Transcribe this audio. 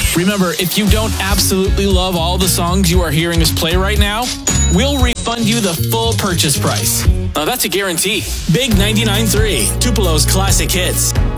Remember, if you don't absolutely love all the songs you are hearing us play right now, we'll refund you the full purchase price. Now that's a guarantee. Big 99.3, Tupelo's classic hits.